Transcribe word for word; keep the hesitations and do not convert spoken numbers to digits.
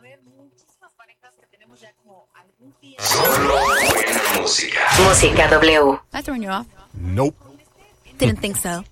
Solo buena música. Música W. Am I throwing you off? Nope. Didn't think so.